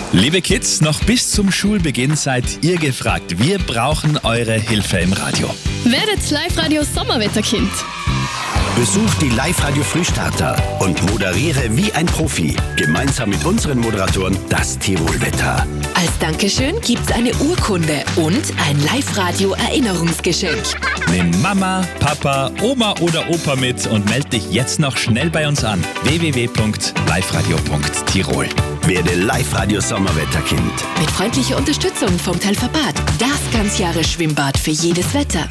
Liebe Kids, noch bis zum Schulbeginn seid ihr gefragt. Wir brauchen eure Hilfe im Radio. Werdet Live-Radio Sommerwetterkind. Besuch die Live-Radio Frühstarter und moderiere wie ein Profi. Gemeinsam mit unseren Moderatoren das Tirolwetter. Als Dankeschön gibt's eine Urkunde und ein Live-Radio-Erinnerungsgeschenk. Nimm Mama, Papa, Oma oder Opa mit und melde dich jetzt noch schnell bei uns an. www.liveradio.tirol. Werde Live-Radio Sommerwetterkind. Mit freundlicher Unterstützung vom Telverbad. Das Ganzjahres-Schwimmbad für jedes Wetter.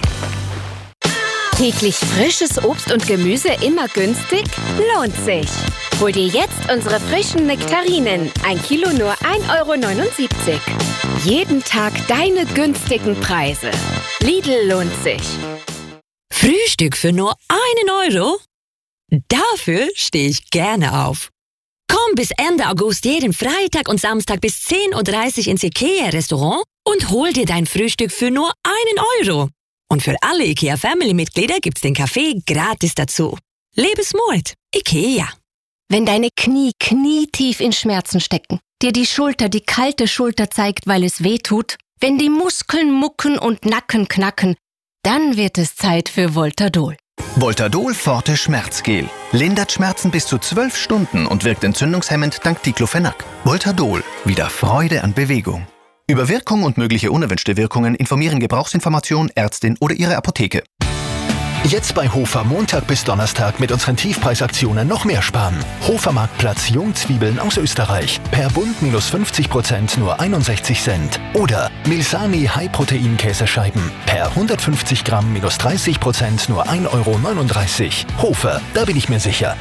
Täglich frisches Obst und Gemüse immer günstig? Lohnt sich. Hol dir jetzt unsere frischen Nektarinen. 1 Kilo nur 1,79 €. Jeden Tag deine günstigen Preise. Lidl lohnt sich. Frühstück für nur 1 €? Dafür stehe ich gerne auf. Komm bis Ende August jeden Freitag und Samstag bis 10:30 Uhr ins IKEA-Restaurant und hol dir dein Frühstück für nur 1 €. Und für alle IKEA-Family-Mitglieder gibt's den Kaffee gratis dazu. Lebensmut. IKEA. Wenn deine Knie knietief in Schmerzen stecken, dir die Schulter die kalte Schulter zeigt, weil es weh tut, wenn die Muskeln mucken und Nacken knacken, dann wird es Zeit für Voltadol. Voltadol Forte Schmerzgel. Lindert Schmerzen bis zu 12 Stunden und wirkt entzündungshemmend dank Diclofenac. Voltadol. Wieder Freude an Bewegung. Über Wirkung und mögliche unerwünschte Wirkungen informieren Gebrauchsinformation, Ärztin oder Ihre Apotheke. Jetzt bei Hofer Montag bis Donnerstag mit unseren Tiefpreisaktionen noch mehr sparen. Hofer Marktplatz Jungzwiebeln aus Österreich. Per Bund minus 50% nur 61 Cent. Oder Milsani High-Protein-Käsescheiben. Per 150 Gramm minus 30% nur 1,39 €. Hofer, da bin ich mir sicher.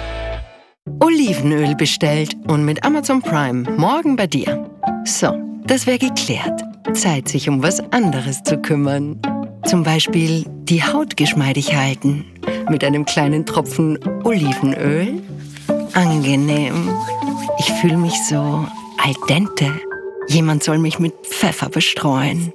Olivenöl bestellt und mit Amazon Prime morgen bei dir. So, das wäre geklärt. Zeit, sich um was anderes zu kümmern. Zum Beispiel die Haut geschmeidig halten. Mit einem kleinen Tropfen Olivenöl. Angenehm. Ich fühle mich so al dente. Jemand soll mich mit Pfeffer bestreuen.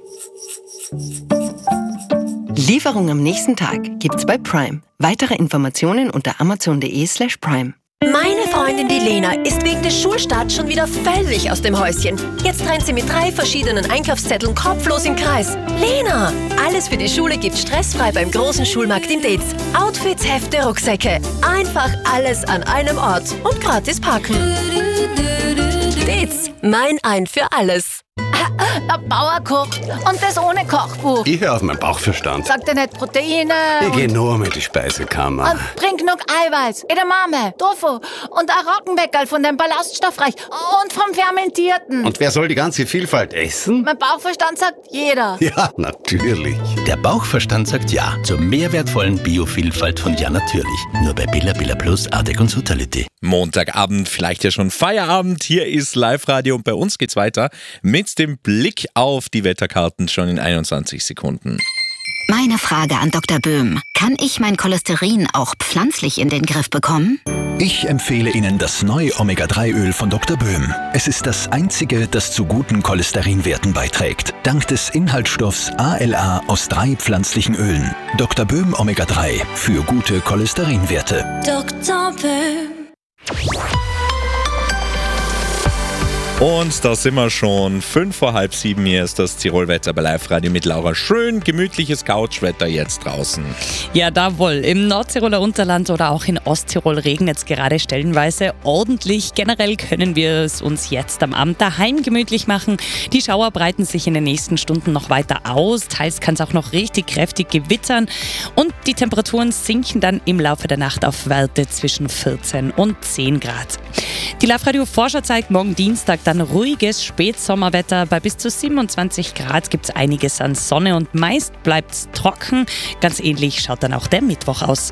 Lieferung am nächsten Tag gibt's bei Prime. Weitere Informationen unter amazon.de/prime. Meine Freundin, die Lena, ist wegen des Schulstarts schon wieder völlig aus dem Häuschen. Jetzt rennt sie mit 3 verschiedenen Einkaufszetteln kopflos im Kreis. Lena, alles für die Schule gibt's stressfrei beim großen Schulmarkt in Deetz. Outfits, Hefte, Rucksäcke. Einfach alles an einem Ort und gratis parken. Deetz, mein Ein für alles. Der Bauer kocht und das ohne Kochbuch. Ich höre auf meinen Bauchverstand. Sagt er nicht Proteine? Ich gehe nur mit die Speisekammer. Und trink noch Eiweiß, Edamame, Tofu und ein Roggenbäckerl von dem Ballaststoffreich und vom Fermentierten. Und wer soll die ganze Vielfalt essen? Mein Bauchverstand sagt jeder. Ja, natürlich. Der Bauchverstand sagt ja zur mehrwertvollen Biovielfalt von Ja Natürlich. Nur bei Billa Billa Plus, Adek und Sutality. Montagabend, vielleicht ja schon Feierabend. Hier ist Live-Radio und bei uns geht's weiter mit dem Blick auf die Wetterkarten schon in 21 Sekunden. Meine Frage an Dr. Böhm. Kann ich mein Cholesterin auch pflanzlich in den Griff bekommen? Ich empfehle Ihnen das neue Omega-3-Öl von Dr. Böhm. Es ist das einzige, das zu guten Cholesterinwerten beiträgt. Dank des Inhaltsstoffs ALA aus 3 pflanzlichen Ölen. Dr. Böhm Omega-3 für gute Cholesterinwerte. Dr. Böhm. Und da sind wir schon. 5 vor halb 7 hier ist das Tirolwetter bei Live-Radio mit Laura. Schön gemütliches Couchwetter jetzt draußen. Ja, jawohl. Im Nordtiroler Unterland oder auch in Osttirol regnet es gerade stellenweise ordentlich. Generell können wir es uns jetzt am Abend daheim gemütlich machen. Die Schauer breiten sich in den nächsten Stunden noch weiter aus. Teils kann es auch noch richtig kräftig gewittern. Und die Temperaturen sinken dann im Laufe der Nacht auf Werte zwischen 14 und 10 Grad. Die Live-Radio-Forscher zeigt morgen Dienstag dann ruhiges Spätsommerwetter. Bei bis zu 27 Grad gibt es einiges an Sonne und meist bleibt es trocken. Ganz ähnlich schaut dann auch der Mittwoch aus.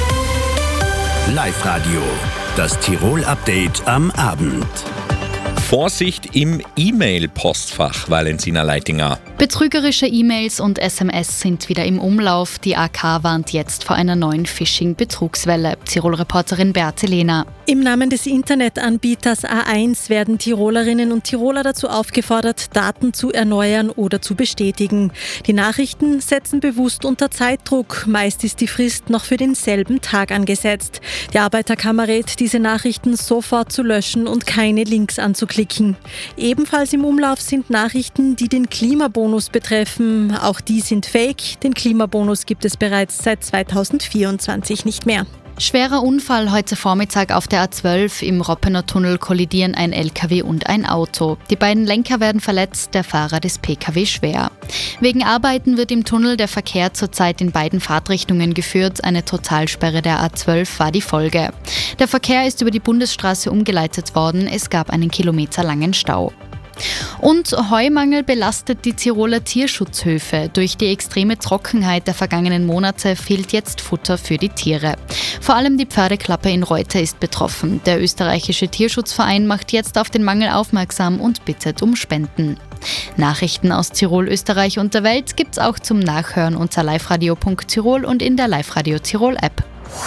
Live-Radio, das Tirol-Update am Abend. Vorsicht im E-Mail-Postfach, Valentina Leitinger. Betrügerische E-Mails und SMS sind wieder im Umlauf. Die AK warnt jetzt vor einer neuen Phishing-Betrugswelle. Tirol-Reporterin Beate Lehner. Im Namen des Internetanbieters A1 werden Tirolerinnen und Tiroler dazu aufgefordert, Daten zu erneuern oder zu bestätigen. Die Nachrichten setzen bewusst unter Zeitdruck. Meist ist die Frist noch für denselben Tag angesetzt. Die Arbeiterkammer rät, diese Nachrichten sofort zu löschen und keine Links anzuklicken. Ebenfalls im Umlauf sind Nachrichten, die den Klimabonus betreffen. Auch die sind fake. Den Klimabonus gibt es bereits seit 2024 nicht mehr. Schwerer Unfall heute Vormittag auf der A12. Im Roppener Tunnel kollidieren ein LKW und ein Auto. Die beiden Lenker werden verletzt, der Fahrer des PKW schwer. Wegen Arbeiten wird im Tunnel der Verkehr zurzeit in beiden Fahrtrichtungen geführt. Eine Totalsperre der A12 war die Folge. Der Verkehr ist über die Bundesstraße umgeleitet worden. Es gab einen kilometerlangen Stau. Und Heumangel belastet die Tiroler Tierschutzhöfe. Durch die extreme Trockenheit der vergangenen Monate fehlt jetzt Futter für die Tiere. Vor allem die Pferdeklappe in Reute ist betroffen. Der österreichische Tierschutzverein macht jetzt auf den Mangel aufmerksam und bittet um Spenden. Nachrichten aus Tirol, Österreich und der Welt gibt's auch zum Nachhören unter liveradio.tirol und in der Live-Radio Tirol App.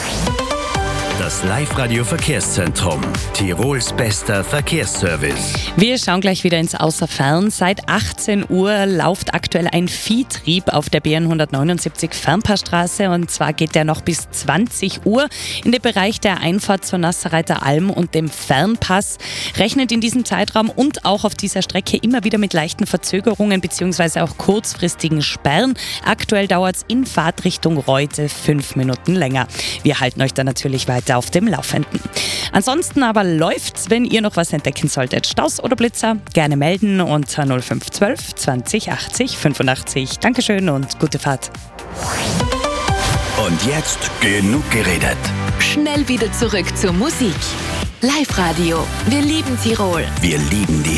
Das Live-Radio Verkehrszentrum. Tirols bester Verkehrsservice. Wir schauen gleich wieder ins Außerfern. Seit 18 Uhr läuft aktuell ein Viehtrieb auf der BN 179 Fernpassstraße und zwar geht der noch bis 20 Uhr in den Bereich der Einfahrt zur Nassereiter Alm und dem Fernpass. Rechnet in diesem Zeitraum und auch auf dieser Strecke immer wieder mit leichten Verzögerungen bzw. auch kurzfristigen Sperren. Aktuell dauert es in Fahrtrichtung Reute 5 Minuten länger. Wir halten euch da natürlich weiter auf dem Laufenden. Ansonsten aber läuft's, wenn ihr noch was entdecken solltet. Staus oder Blitzer, gerne melden unter 0512 20 80 85. Dankeschön und gute Fahrt. Und jetzt genug geredet. Schnell wieder zurück zur Musik. Live-Radio. Wir lieben Tirol. Wir lieben die